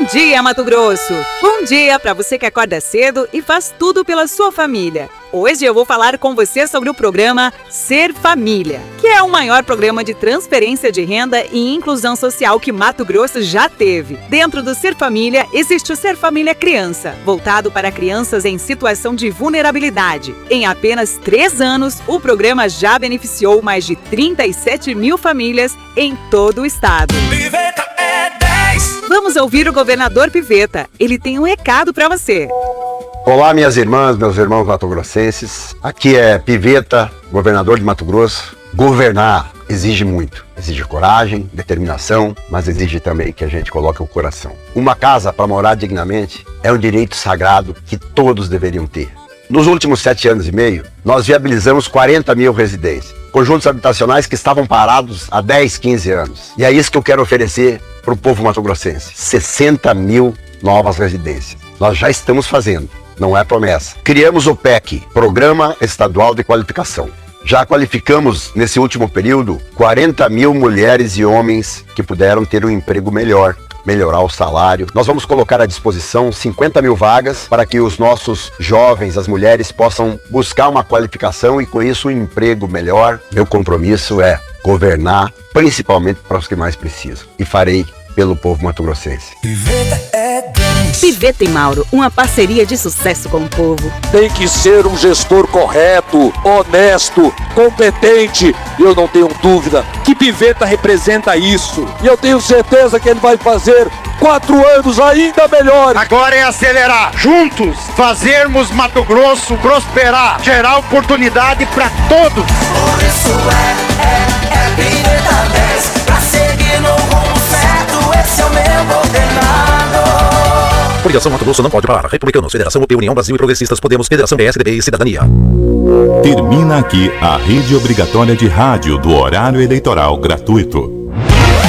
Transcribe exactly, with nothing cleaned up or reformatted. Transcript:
Bom dia, Mato Grosso! Bom dia para você que acorda cedo e faz tudo pela sua família. Hoje eu vou falar com você sobre o programa Ser Família, que é o maior programa de transferência de renda e inclusão social que Mato Grosso já teve. Dentro do Ser Família, existe o Ser Família Criança, voltado para crianças em situação de vulnerabilidade. Em apenas três anos, o programa já beneficiou mais de trinta e sete mil famílias em todo o estado. Piveta é dez. Vamos ouvir o governador Piveta. Ele tem um recado para você. Olá, minhas irmãs, meus irmãos mato-grossenses. Aqui é Piveta, governador de Mato Grosso. Governar exige muito. Exige coragem, determinação, mas exige também que a gente coloque o coração. Uma casa para morar dignamente é um direito sagrado que todos deveriam ter. Nos últimos sete anos e meio, nós viabilizamos quarenta mil residências, conjuntos habitacionais que estavam parados há dez, quinze anos. E é isso que eu quero oferecer para o povo mato-grossense: sessenta mil novas residências. Nós já estamos fazendo, não é promessa. Criamos o P E C, Programa Estadual de Qualificação. Já qualificamos, nesse último período, quarenta mil mulheres e homens que puderam ter um emprego melhor, melhorar o salário. Nós vamos colocar à disposição cinquenta mil vagas para que os nossos jovens, as mulheres, possam buscar uma qualificação e com isso um emprego melhor. Meu compromisso é governar principalmente para os que mais precisam. E farei pelo povo mato-grossense. Piveta é dez. Piveta e Mauro, uma parceria de sucesso com o povo. Tem que ser um gestor correto, honesto, competente. Eu não tenho dúvida que Piveta representa isso. E eu tenho certeza que ele vai fazer quatro anos ainda melhores. Agora é acelerar, juntos, fazermos Mato Grosso prosperar, gerar oportunidade para todos. Por isso é, é, é Piveta dez. Pra seguir no rumo certo, esse é o meu governador. Coligação Mato Grosso não pode parar. Republicanos, Federação U P, União Brasil e Progressistas, Podemos, Federação P S D B e Cidadania. Termina aqui a rede obrigatória de rádio do horário eleitoral gratuito.